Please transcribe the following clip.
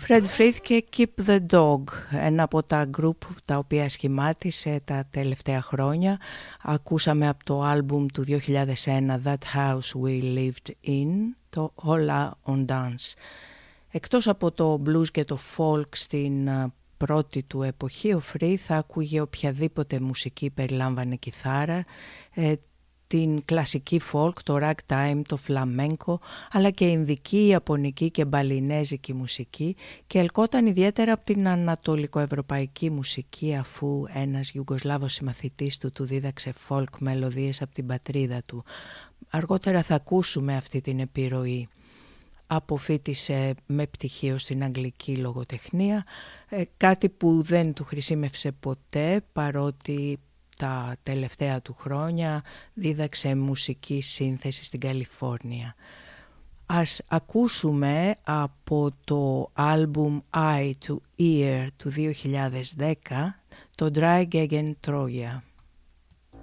Fred Frith και Keep the Dog, ένα από τα group τα οποία σχημάτισε τα τελευταία χρόνια. Ακούσαμε από το άλμπουμ του 2001 That House We Lived In, το Hola on Dance. Εκτός από το blues και το folk στην πρώτη του εποχή, ο Frith άκουγε οποιαδήποτε μουσική περιλάμβανε κιθάρα, την κλασική folk, το ragtime, το flamenco, αλλά και ινδική, ιαπωνική και μπαλινέζικη μουσική, και ελκόταν ιδιαίτερα από την ανατολικοευρωπαϊκή μουσική, αφού ένας Ιουγκοσλάβος συμμαθητής του δίδαξε folk μελωδίες από την πατρίδα του. Αργότερα θα ακούσουμε αυτή την επιρροή. Αποφοίτησε με πτυχίο στην αγγλική λογοτεχνία, κάτι που δεν του χρησίμευσε ποτέ, παρότι τα τελευταία του χρόνια δίδαξε μουσική σύνθεση στην Καλιφόρνια. Ας ακούσουμε από το άλμπουμ Eye to Ear του 2010 το Dry Gegen Troja.